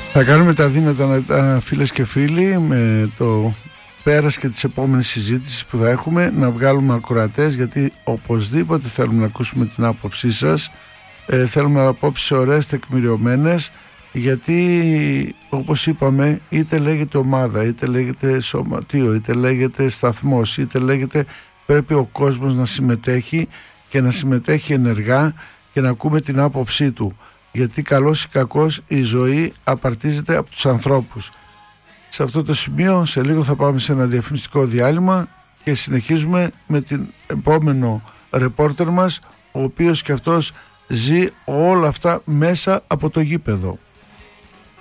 Θα κάνουμε τα δύνατα, φίλες και φίλοι, με το πέρας και τις επόμενες συζήτησεις που θα έχουμε, να βγάλουμε ακροατές, γιατί οπωσδήποτε θέλουμε να ακούσουμε την άποψή σας. Θέλουμε απόψεις ωραίες, τεκμηριωμένες, γιατί όπως είπαμε, είτε λέγεται ομάδα, είτε λέγεται σωματείο, είτε λέγεται σταθμός, είτε λέγεται, πρέπει ο κόσμος να συμμετέχει και να συμμετέχει ενεργά και να ακούμε την άποψή του, γιατί καλώς ή κακώς η ζωή απαρτίζεται από τους ανθρώπους. Σε αυτό το σημείο σε λίγο θα πάμε σε ένα διαφημιστικό διάλειμμα και συνεχίζουμε με την επόμενο ρεπόρτερ μας, ο οποίος και αυτός ζει όλα αυτά μέσα από το γήπεδο.